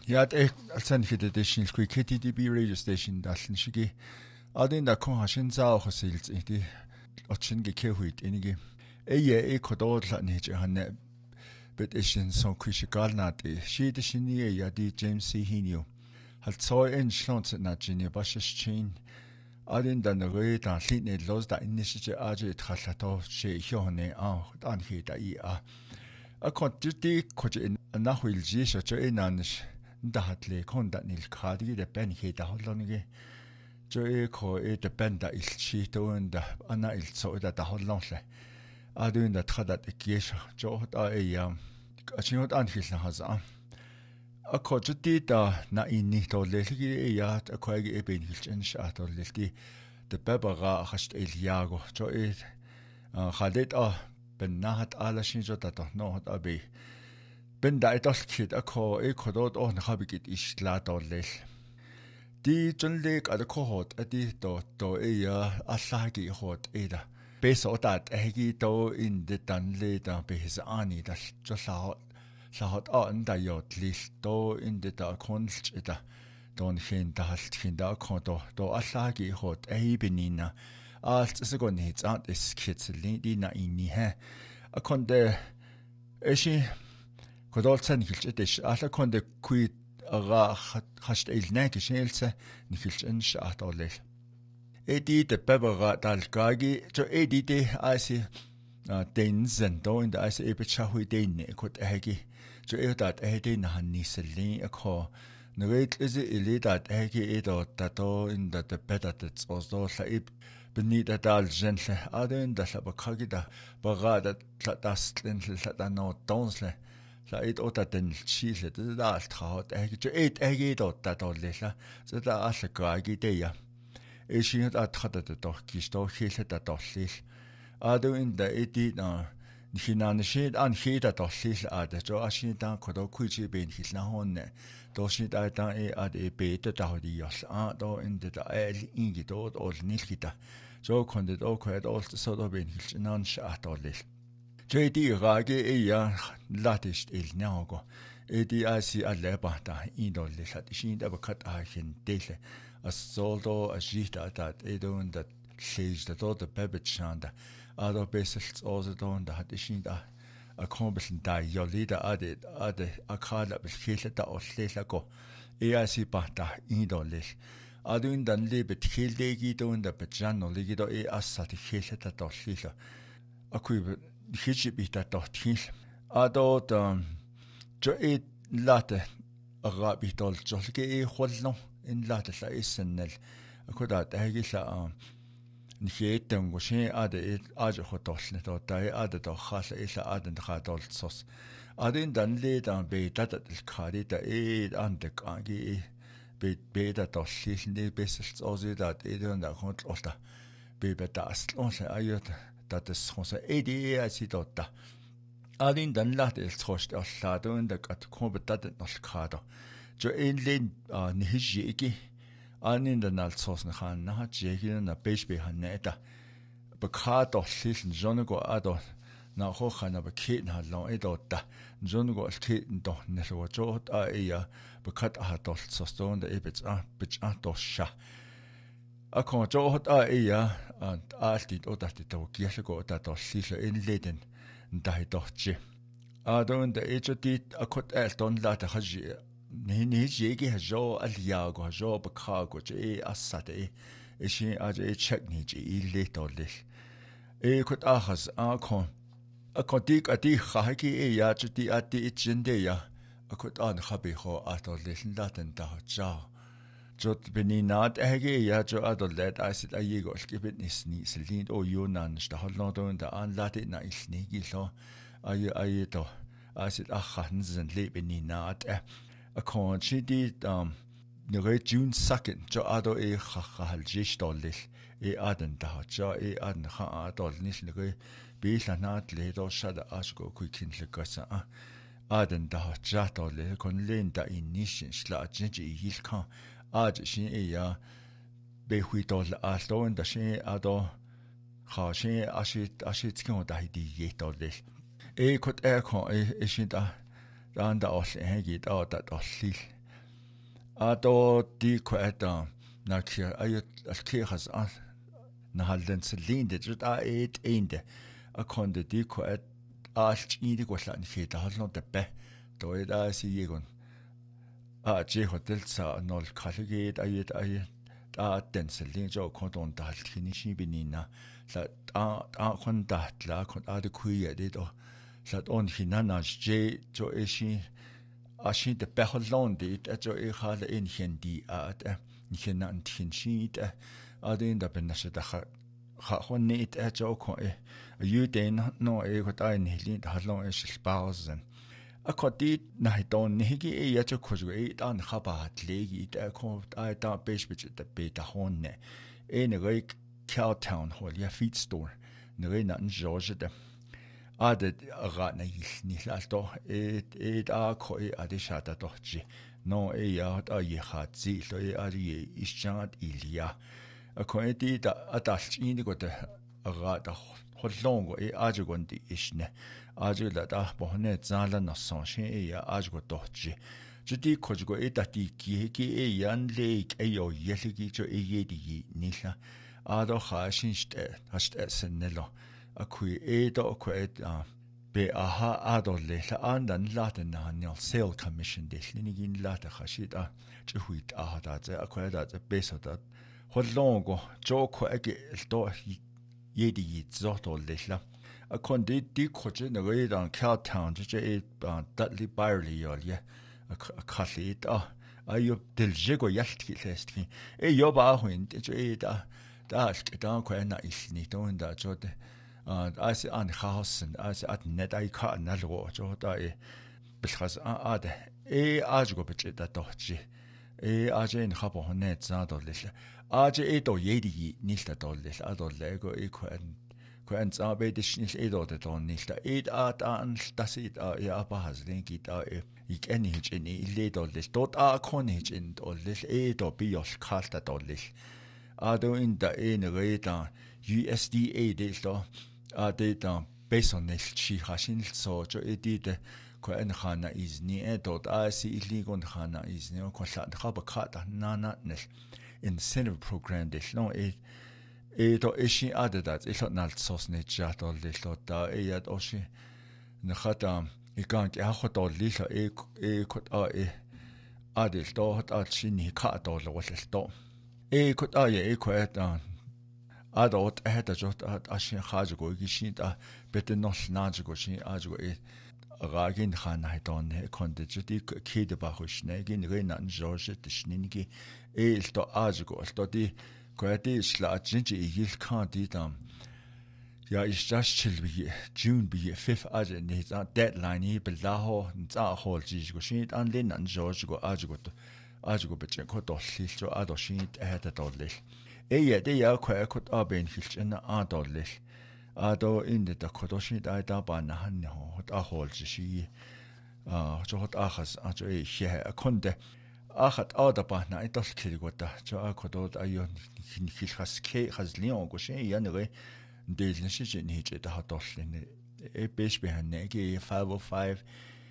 Ja, alsan hit det shin squeak KTDB radio station dallen shigi. Adin da kon hashin za och sils det ochin ge kehuit enige. Eye kodod la nije hanne bet ishin son kushigal na de shide shini ya di James C Hinio. Halt so en schlons na jini bashish chin. Adin da nere da line los da inische aje trahlato she hone a dan he da I a. A kontiti koje in nahwil ji so cho enanish. Da hatle kon da nil khadi de ben he da hollonige jo ko de ben da il chi to da ana il so da hollonle adun da trada de kies jo da ya achinot an hil na haza a ko juti da na inni to lelgi ya ko ge ben hil chen sha to lelgi de babara hast el yago jo khadet ben nahat ala shin jo da no hat abi Ben da idol kid ako kodod nakabigit isla dollel. Di junleg ad kohot adi do ya allagi hot eda. Beso dat egi do in de danle da behis ani da jo lahot an da yot lis do in de da konst eda. Don hin da halt hin da kodo do allagi hot benina. Alt is go nit ant is kitselin di na inni he. Akonde eshi Kodolsen hilch alla konde kui ara hast elnake shelse nihilch en shaatolel. Edi de bebera dalgagi jo edi de asi denzen do in de asi ebechahui denne kot egi jo edat edi na haniseli akho neret is eledat egi edo dato in de bedat ozo saib benita dal gentle aden da sabakagi da barada das lentle da no donsle La it ota den chile det da alt hat jo et da dollella så da alle gragi det ja shin at hatte det doch gisto hele da dollil adu in da edi na hinan shit an heda dollil ad jo ashin da kodo kuji ben hilna honne do shit da ad bete da hodi yos do in da el ingi dot ol nilgita jo kondet ok et all så da ben hilnan shat dollil JD rage ja latist il nago edi asi alleba da indol hat shin da bekat a hin dele as soldo a jita dat edon dat stage da dort der bebetschanda ado besels also don da hat shin da a kombischen da jo leda ade a kala beschele da oslela go asi ba da indol ado in dan lebet khildegi don da betjano legi do asat khele da doslila akui Hitchip dat dort hin. Ado jo late arabi dol jolge holno in late la isnel. Akodat agila niheten go shin ade aje hotosne do dai ade do khasla ila aden khadol sos. Adin dan le dan be dat el khari da ande kangi be da do shilne besels ozi dat edon da hot osta be betas onse ayot dat is gewoon edi asi dotta adin dan laat el trost allado en dat komt dat het nog gaat jo een len nihji iki anin dan al sos na gaan na jegi na beishbe han neta bekat doch sichen jonego ado na ho khana be kit na lo edotta jonego al kit doch ne so jo ja bekat ha doch sos don de ebits bich doch sha a kon jo hot ja and altit odat to kiesgo dat sile in leden dai dochi a don de ejotit a kot elton lat haji ni jegi hajo al yago hajo bakago je asate shi aje check ni je letol kot ahas a kon dik ati khaki ya chuti ati ichinde ya a kot an khabi ho atol laten da ja Jot beninat ja jo adolet asit ayego skibet nisni selin o yunan sta hollon da an late na isni gilo ayeto asit akhanzen le beninat a kon chidi nere june second jo ado khahal jishtolil aden da jo aden kha adol nis nere bilanat le do shada asko kuikin le kasa aden da jatole kon lenda inishin sla jinji hilkan Ad shin ja be huitol alto en da shin ado kha shin ashit kon da hidi yetol kot kon shin da dan da os hegi da da osil ado di kweta na kia ayut alkia has na halden selinde jut et ende a konde di kwet alch idi kwlan khita halno teppe do ida si yegon je hotel sa nol khalge ayet den selin jo konton dal khini shibinina la kon dat la kon ade kuya det og lat on hinana je jo eshi ashi de beholon dit jo e khale in hindi at nikena antin shit adin da benashe da kha khonit jo ko you den no e ko ta ni lin halon e shilpausen akoti na hiton nigi e ya jo khojgo e dan khaba tlegi da ko da beshbich da beta honne e ne goi Cowtown hol ya feed store ne na George de ade ra na ni lalto e da ko e ade shata dochi no e ya da ye hat zi lo e ade ischat ilia a ko e di da adalch ni go de ra da hollongo e ade gondi isne ade la da bohne zala na sonche e ya ade go dochi judi kojgo e da ti ki e yan le e yo yeligi jo e yedi ni la ado khashinst hast senelo akui edo kwet be aha ado le andan laten na nil sale commission de linigin lata khashida chuit aha da ze akwa da ze beso da hollongo joko age sto yedi zoto le akondi di khoje na ge dan Cowtown je e Dudley Byerly yol ye akhalit ayo deljego yaltki lestki e yoba huin je da da ko na isni to da jode as an hausen as at net I ka na lo jo da e bilkhas ade e ajgo biche da dochi e aje in khabo net za do le aje e do yedi nil da do le ado lego e ko en za be dis nil e do da don nil da e an das it ja aber has den git da e ik eni hich in le do le dot kon hich in do le e do bi os kalta do le ado in da ene reda USDA det då det da besonel chi hashin so jo edite ko en khana izni dot asi iligon khana izni ko khat khaba khata nana nel incentive program det no do ishi adadat ilot nal sosne chatol det da yat oshi ne khata ikan ya khotol lilo ko adel do hat achini kha do lo do kot aye ko eta adot eta jot ashin khajigo gishinta beten no snajigo shin ajigo ragin khan haydon konde judi kide bahushne gin renan George tishningi to ajigo to di ko eti shla jinji yil khan di dam ja is just chilbi June bi 5th aje ne deadline i belaho za hol jigo shin an lenan George go ajigo bechen ko do lilcho ado shin eta dolil ye de ya ko aben hilchen adolil ado inde da kodoshin da ba na han ho da hol ji jo hot achas ajo e he konde achat ada ba na idol kirgo da jo akodod ayon hil khas ke khazlion go shin ya ne delin shi ni je da dolin e besh be han ne ge 505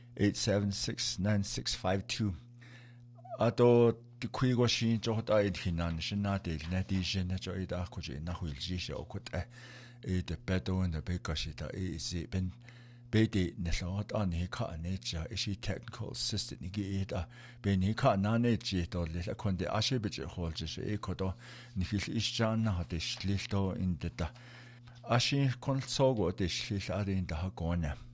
876 9652 ado kuigo shin jo da hinan shina de na di jena jo ida ko je na huil ji sho ko ta e de bedo in the bekashi da e si ben bede ne lot an he ka ne cha ishi technical assistant ni ge da be ni ka na ne ji do le konde ashe be je hol je e ko do ni hil is jan na de schlil do in de da ashe kon sogo de schlil ade in da gone